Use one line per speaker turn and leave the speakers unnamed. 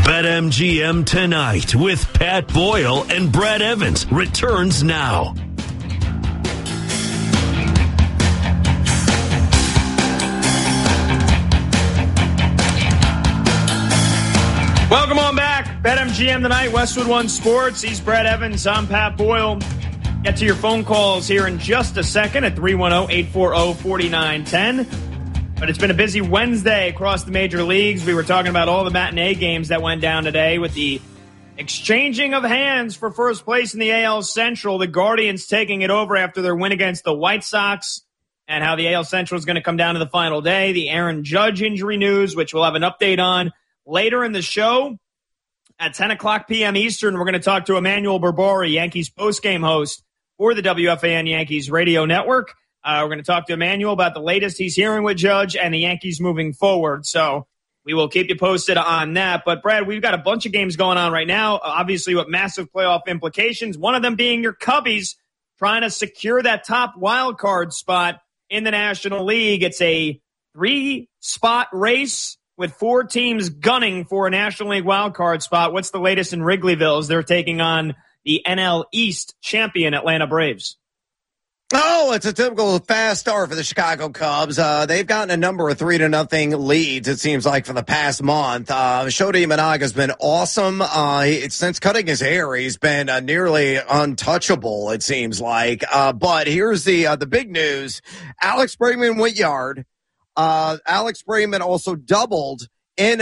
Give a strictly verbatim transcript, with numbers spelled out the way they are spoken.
BetMGM Tonight with Pat Boyle and Brad Evans returns now.
Welcome on back. BetMGM Tonight, Westwood One Sports. He's Brad Evans. I'm Pat Boyle. Get to your phone calls here in just a second at three one zero, eight four zero, four nine one zero. But it's been a busy Wednesday across the major leagues. We were talking about all the matinee games that went down today with the exchanging of hands for first place in the A L Central. The Guardians taking it over after their win against the White Sox, and how the A L Central is going to come down to the final day. The Aaron Judge injury news, which we'll have an update on later in the show. At ten o'clock p.m. Eastern, we're going to talk to Emmanuel Berbari, Yankees postgame host for the W F A N Yankees radio network. Uh, we're going to talk to Emmanuel about the latest he's hearing with Judge and the Yankees moving forward. So we will keep you posted on that. But, Brad, we've got a bunch of games going on right now, obviously with massive playoff implications, one of them being your Cubbies trying to secure that top wild card spot in the National League. It's a three-spot race with four teams gunning for a National League wildcard spot. What's the latest in Wrigleyville as they're taking on the N L East champion Atlanta Braves?
Oh, it's a typical fast start for the Chicago Cubs. Uh, they've gotten a number of three to nothing leads, it seems like, for the past month. Uh, Shota Imanaga's been awesome. Uh, he, since cutting his hair, he's been uh, nearly untouchable, it seems like. Uh, but here's the, uh, the big news. Alex Bregman went yard. Uh, Alex Bregman also doubled